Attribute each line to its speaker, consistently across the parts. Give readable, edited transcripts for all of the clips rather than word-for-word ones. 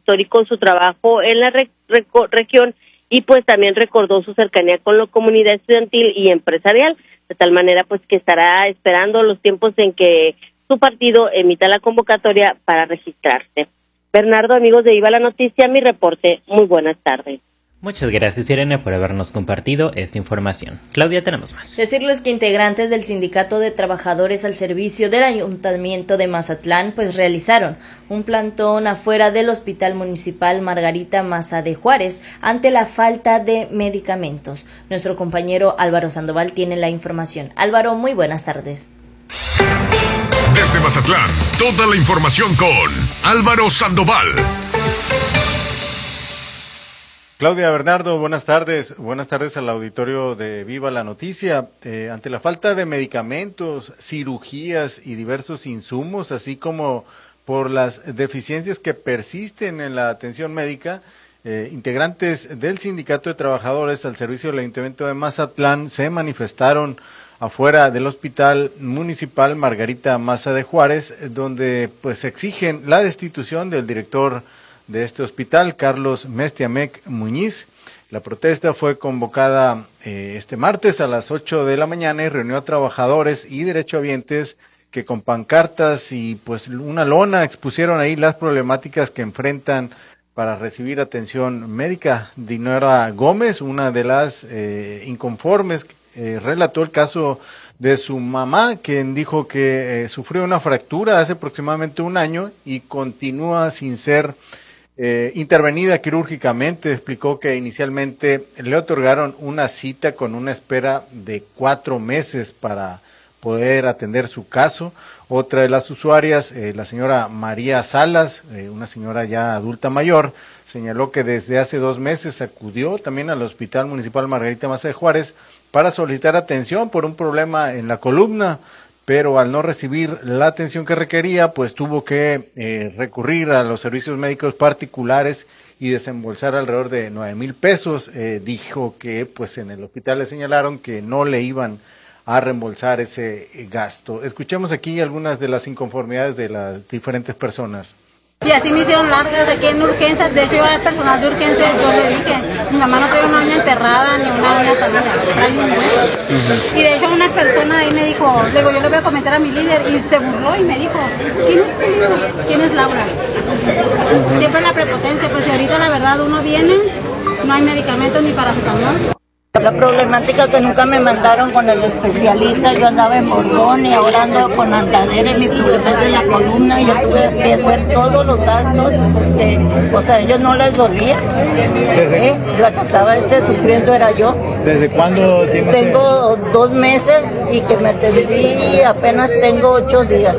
Speaker 1: histórico su trabajo en la región y pues también recordó su cercanía con la comunidad estudiantil y empresarial, de tal manera pues que estará esperando los tiempos en que su partido emita la convocatoria para registrarse. Bernardo, amigos de Viva la Noticia, mi reporte. Muy buenas tardes.
Speaker 2: Muchas gracias, Irene, por habernos compartido esta información. Claudia, tenemos más.
Speaker 3: Decirles que integrantes del Sindicato de Trabajadores al Servicio del Ayuntamiento de Mazatlán pues realizaron un plantón afuera del Hospital Municipal Margarita Maza de Juárez ante la falta de medicamentos. Nuestro compañero Álvaro Sandoval tiene la información. Álvaro, muy buenas tardes.
Speaker 4: Desde Mazatlán, toda la información con Álvaro Sandoval.
Speaker 5: Claudia, Bernardo, buenas tardes. Buenas tardes al auditorio de Viva la Noticia. Ante la falta de medicamentos, cirugías y diversos insumos, así como por las deficiencias que persisten en la atención médica, integrantes del Sindicato de Trabajadores al Servicio del Ayuntamiento de Mazatlán se manifestaron afuera del Hospital Municipal Margarita Maza de Juárez, donde pues exigen la destitución del director de este hospital, Carlos Mestiamec Muñiz. La protesta fue convocada este martes a las 8 de la mañana y reunió a trabajadores y derechohabientes que con pancartas y pues una lona expusieron ahí las problemáticas que enfrentan para recibir atención médica. Dinora Gómez, una de las inconformes, relató el caso de su mamá, quien dijo que sufrió una fractura hace aproximadamente un año y continúa sin ser intervenida quirúrgicamente. Explicó que inicialmente le otorgaron una cita con una espera de 4 meses para poder atender su caso. Otra de las usuarias, la señora María Salas, una señora ya adulta mayor, señaló que desde hace 2 meses acudió también al Hospital Municipal Margarita Maza de Juárez para solicitar atención por un problema en la columna, pero al no recibir la atención que requería, pues tuvo que recurrir a los servicios médicos particulares y desembolsar alrededor de 9,000 pesos. Dijo que pues en el hospital le señalaron que no le iban a reembolsar ese gasto. Escuchemos aquí algunas de las inconformidades de las diferentes personas.
Speaker 6: Y así me hicieron largas aquí en urgencias. De hecho, iba al personal de urgencias. Yo le dije, mi mamá no trae una uña enterrada ni una uña salida, trae un hueso. Y de hecho, una persona ahí me dijo, le digo, yo le voy a comentar a mi líder. Y se burló y me dijo, ¿quién es tu líder? ¿Quién es Laura? Siempre la prepotencia, pues si ahorita la verdad uno viene, no hay medicamentos ni paracetamol.
Speaker 7: La problemática que nunca me mandaron con el especialista, yo andaba en bordón y ahora ando con andadera y mi problema es de la columna y yo tuve que hacer todos los gastos porque, o sea, a ellos no les dolía. La que estaba sufriendo era yo.
Speaker 5: ¿Desde cuándo tienes?
Speaker 7: Tengo 2 meses y que me atendí apenas tengo 8 días.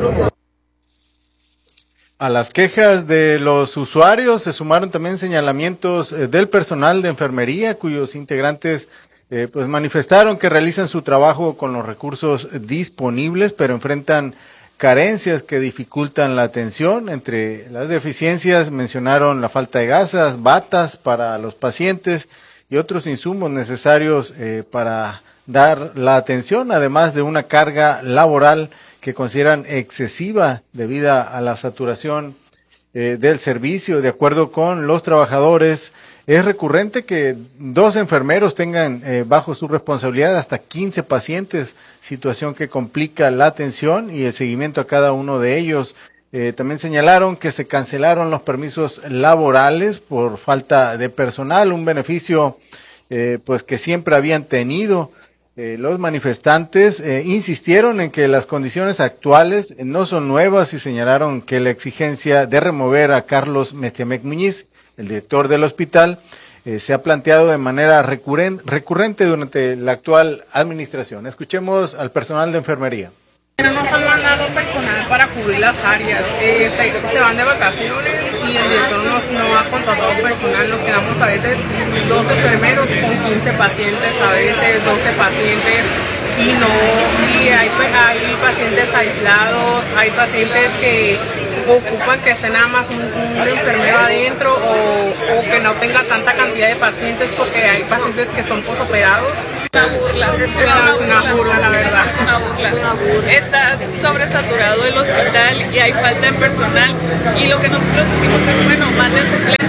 Speaker 5: A las quejas de los usuarios se sumaron también señalamientos del personal de enfermería, cuyos integrantes pues manifestaron que realizan su trabajo con los recursos disponibles, pero enfrentan carencias que dificultan la atención. Entre las deficiencias mencionaron la falta de gasas, batas para los pacientes y otros insumos necesarios para dar la atención, además de una carga laboral que consideran excesiva debido a la saturación del servicio. De acuerdo con los trabajadores, es recurrente que 2 enfermeros tengan bajo su responsabilidad hasta 15 pacientes, situación que complica la atención y el seguimiento a cada uno de ellos. También señalaron que se cancelaron los permisos laborales por falta de personal, un beneficio pues que siempre habían tenido. Los manifestantes insistieron en que las condiciones actuales no son nuevas y señalaron que la exigencia de remover a Carlos Mestiamec Muñiz, el director del hospital, se ha planteado de manera recurrente durante la actual administración. Escuchemos al personal de enfermería.
Speaker 8: No nos han mandado personal para cubrir las áreas, se van de vacaciones y el director no ha contratado personal, nos quedamos a veces 2 enfermeros con 15 pacientes, a veces 12 pacientes y hay pacientes aislados, hay pacientes que ocupan que esté nada más un enfermero adentro o que no tenga tanta cantidad de pacientes porque hay pacientes que son posoperados.
Speaker 9: Es una burla, la verdad. Es una burla. Está sobresaturado el hospital y hay falta de personal y lo que nosotros decimos es, bueno, manden suplentes.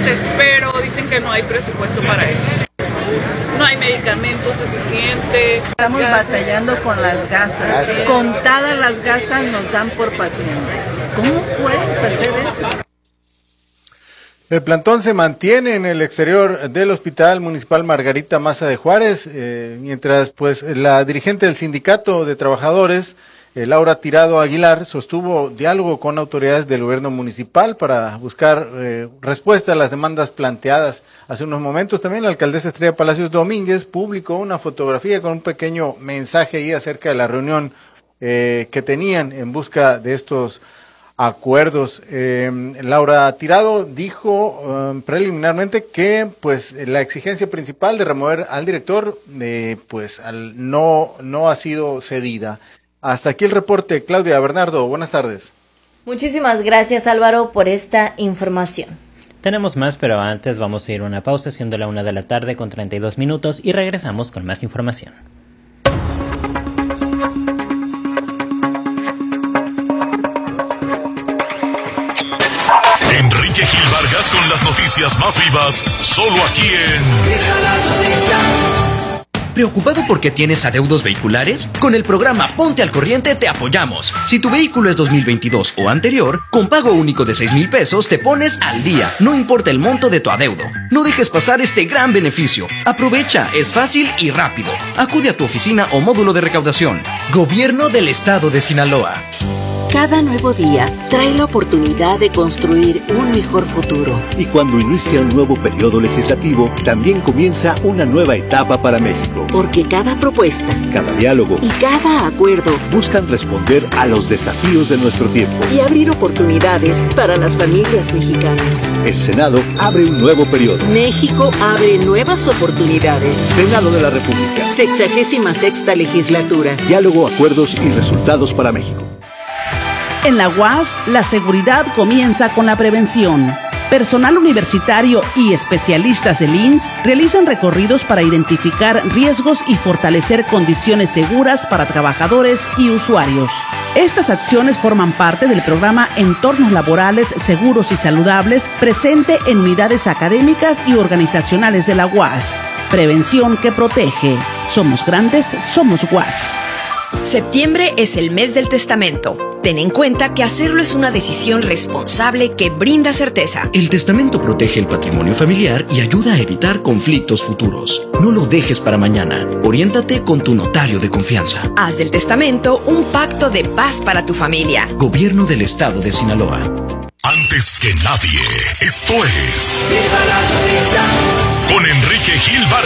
Speaker 9: porque no hay presupuesto para eso. No hay medicamento suficiente.
Speaker 7: Estamos batallando con las gasas. Contadas las gasas nos dan por paciente. ¿Cómo puedes hacer eso?
Speaker 5: El plantón se mantiene en el exterior del Hospital Municipal Margarita Maza de Juárez, mientras pues la dirigente del Sindicato de Trabajadores, Laura Tirado Aguilar, sostuvo diálogo con autoridades del gobierno municipal para buscar respuesta a las demandas planteadas. Hace unos momentos también la alcaldesa Estrella Palacios Domínguez publicó una fotografía con un pequeño mensaje ahí acerca de la reunión que tenían en busca de estos acuerdos. Laura Tirado dijo preliminarmente que pues la exigencia principal de remover al director pues no ha sido cedida. Hasta aquí el reporte. Claudia Bernardo, buenas tardes.
Speaker 3: Muchísimas gracias, Álvaro, por esta información.
Speaker 2: Tenemos más, pero antes vamos a ir a una pausa, siendo la 1:32 p.m, y regresamos con más información.
Speaker 4: Enrique Gil Vargas con las noticias más vivas, solo aquí en...
Speaker 10: ¿Preocupado porque tienes adeudos vehiculares? Con el programa Ponte al Corriente te apoyamos. Si tu vehículo es 2022 o anterior, con pago único de 6,000 pesos te pones al día, no importa el monto de tu adeudo. No dejes pasar este gran beneficio. Aprovecha, es fácil y rápido. Acude a tu oficina o módulo de recaudación. Gobierno del Estado de Sinaloa.
Speaker 11: Cada nuevo día trae la oportunidad de construir un mejor futuro.
Speaker 12: Y cuando inicia un nuevo periodo legislativo, también comienza una nueva etapa para México.
Speaker 11: Porque cada propuesta,
Speaker 12: cada diálogo
Speaker 11: y cada acuerdo
Speaker 12: buscan responder a los desafíos de nuestro tiempo
Speaker 11: y abrir oportunidades para las familias mexicanas.
Speaker 12: El Senado abre un nuevo periodo.
Speaker 11: México abre nuevas oportunidades.
Speaker 12: Senado de la República.
Speaker 11: 66ª legislatura.
Speaker 12: Diálogo, acuerdos y resultados para México.
Speaker 13: En la UAS, la seguridad comienza con la prevención. Personal universitario y especialistas del IMSS realizan recorridos para identificar riesgos y fortalecer condiciones seguras para trabajadores y usuarios. Estas acciones forman parte del programa Entornos Laborales Seguros y Saludables, presente en unidades académicas y organizacionales de la UAS. Prevención que protege. Somos grandes, somos UAS.
Speaker 14: Septiembre es el mes del testamento. Ten en cuenta que hacerlo es una decisión responsable que brinda certeza.
Speaker 10: El testamento protege el patrimonio familiar y ayuda a evitar conflictos futuros. No lo dejes para mañana. Oriéntate con tu notario de confianza.
Speaker 14: Haz del testamento un pacto de paz para tu familia.
Speaker 10: Gobierno del Estado de Sinaloa.
Speaker 4: Antes que nadie, esto es... ¡Viva la noticia! Con Enrique Gil Vargas.